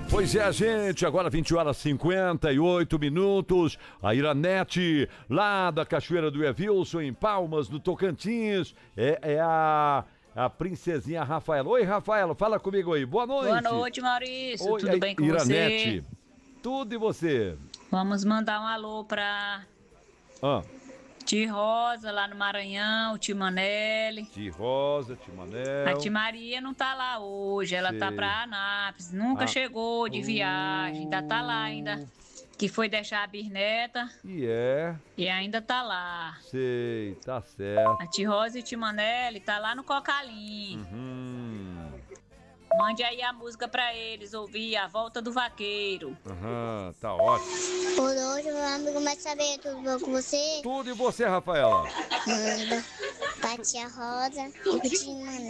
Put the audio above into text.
Pois é, gente, agora 20h58. A Iranete, lá da Cachoeira do Evilson, em Palmas, no Tocantins, é a princesinha Rafaela. Oi, Rafaela, fala comigo aí. Boa noite. Boa noite, Maurício. Oi, tudo bem com Iranete. você? Tudo e você? Vamos mandar um alô pra Tia Rosa, lá no Maranhão, Tio Manelli. Tia Rosa, Tio Manel. A Tia Maria não tá lá hoje, ela tá pra Anápolis. Nunca chegou de viagem, ainda tá lá ainda. Que foi deixar a bisneta. E ainda tá lá. Sei, tá certo. A Tia Rosa e o Tio Manelli tá lá no Cocalim. Mande aí a música pra eles ouvir, A Volta do Vaqueiro. Tá ótimo. Por hoje, meu amigo, mais saber tudo bom com você? Tudo e você, Rafaela? Manda pra Tia Rosa e pro Tio Mané.